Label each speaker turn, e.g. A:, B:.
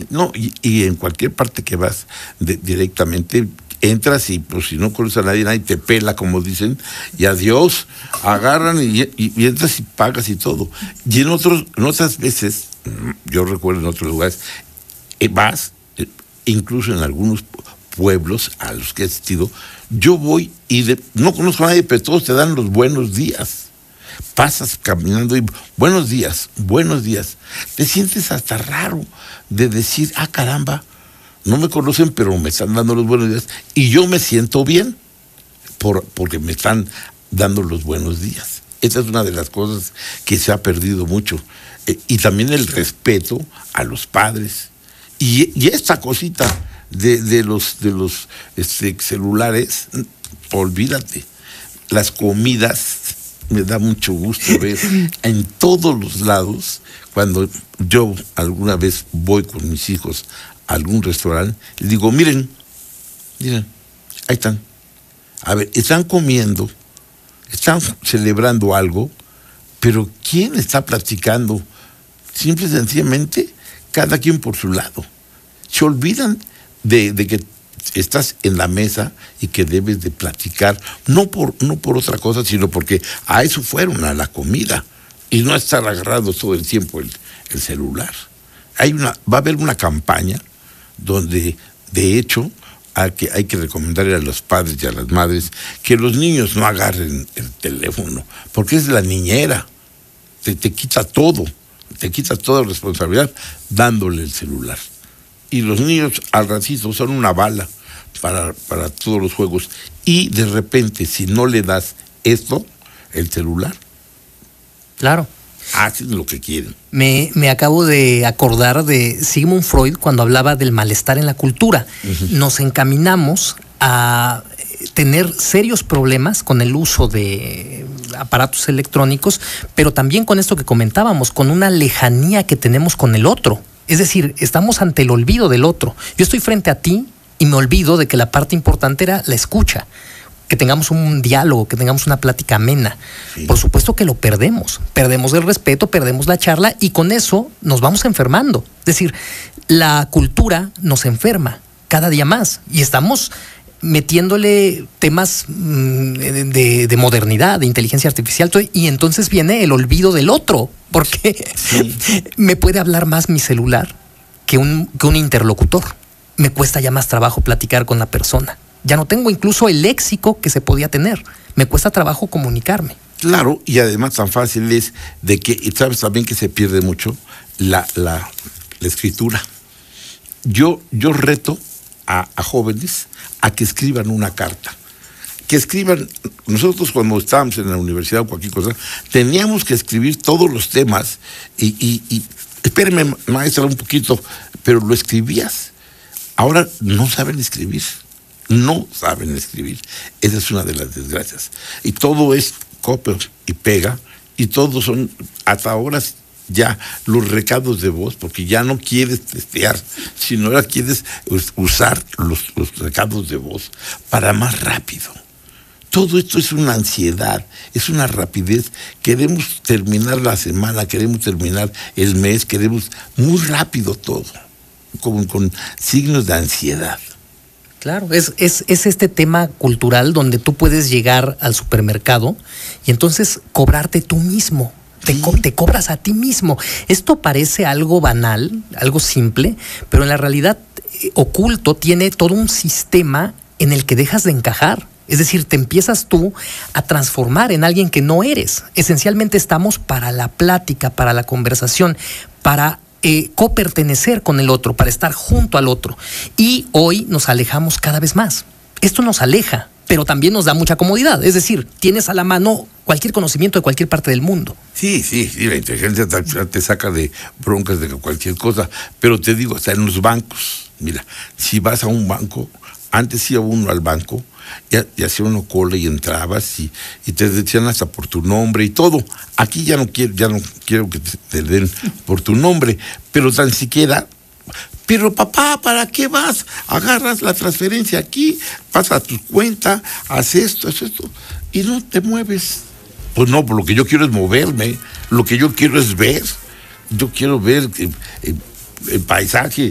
A: No, y en cualquier parte que vas directamente entras y pues si no conoces a nadie te pela, como dicen, y adiós, agarran y entras y pagas y todo. Y en otras veces, yo recuerdo en otros lugares, vas, incluso en algunos pueblos a los que he asistido, yo voy y no conozco a nadie, pero todos te dan los buenos días. Pasas caminando y buenos días. Te sientes hasta raro de decir, caramba, no me conocen, pero me están dando los buenos días. Y yo me siento bien porque me están dando los buenos días. Esa es una de las cosas que se ha perdido mucho. Y también el respeto a los padres. Y esta cosita de los celulares, olvídate. Las comidas, me da mucho gusto ver en todos los lados, cuando yo alguna vez voy con mis hijos a algún restaurante, les digo, miren, ahí están. A ver, están comiendo, están celebrando algo, pero ¿quién está platicando? Simple y sencillamente, cada quien por su lado. Se olvidan de que estás en la mesa y que debes de platicar, no por otra cosa, sino porque a eso fueron, a la comida, y no a estar agarrando todo el tiempo el celular. Va a haber una campaña donde, de hecho, hay que recomendarle a los padres y a las madres que los niños no agarren el teléfono, porque es la niñera, te quita todo, te quita toda responsabilidad dándole el celular. Y los niños al ratito son una bala para todos los juegos. Y de repente, si no le das esto, el celular,
B: claro,
A: hacen lo que quieren.
B: Me acabo de acordar de Sigmund Freud cuando hablaba del malestar en la cultura. Uh-huh. Nos encaminamos a tener serios problemas con el uso de aparatos electrónicos, pero también con esto que comentábamos, con una lejanía que tenemos con el otro. Es decir, estamos ante el olvido del otro. Yo estoy frente a ti y me olvido de que la parte importante era la escucha, que tengamos un diálogo, que tengamos una plática amena. Sí. Por supuesto que lo perdemos el respeto, perdemos la charla y con eso nos vamos enfermando. Es decir, la cultura nos enferma cada día más y estamos metiéndole temas de modernidad, de inteligencia artificial, y entonces viene el olvido del otro, porque sí, me puede hablar más mi celular que un interlocutor. Me cuesta ya más trabajo platicar con la persona. Ya no tengo incluso el léxico que se podía tener. Me cuesta trabajo comunicarme.
A: Claro, y además tan fácil es de que, y sabes también que se pierde mucho la escritura. Yo reto a jóvenes a que escriban una carta. Que escriban, nosotros cuando estábamos en la universidad o cualquier cosa, teníamos que escribir todos los temas y espérame, maestra, un poquito, pero lo escribías. Ahora no saben escribir. Esa es una de las desgracias. Y todo es copia y pega, y todos son, hasta ahora, ya los recados de voz, porque ya no quieres testear, sino ahora quieres usar los recados de voz para más rápido. Todo esto es una ansiedad, es una rapidez. Queremos terminar la semana, queremos terminar el mes, queremos muy rápido todo, con signos de ansiedad.
B: Claro, es este tema cultural donde tú puedes llegar al supermercado y entonces cobrarte tú mismo. Te cobras a ti mismo. Esto parece algo banal, algo simple, pero en la realidad oculto tiene todo un sistema en el que dejas de encajar. Es decir, te empiezas tú a transformar en alguien que no eres. Esencialmente estamos para la plática, para la conversación, para copertenecer con el otro, para estar junto al otro. Y hoy nos alejamos cada vez más. Esto nos aleja, pero también nos da mucha comodidad. Es decir, tienes a la mano cualquier conocimiento de cualquier parte del mundo.
A: Sí, la inteligencia te saca de broncas de cualquier cosa. Pero te digo, hasta en los bancos, mira, si vas a un banco, antes iba uno al banco, y hacía uno cola y entrabas y te decían hasta por tu nombre y todo. Aquí ya no quiero que te den por tu nombre, pero tan siquiera, pero papá, ¿para qué vas? Agarras la transferencia aquí, pasa a tu cuenta, haces esto, y no te mueves. Pues no, lo que yo quiero es moverme, lo que yo quiero es ver. Yo quiero ver el paisaje,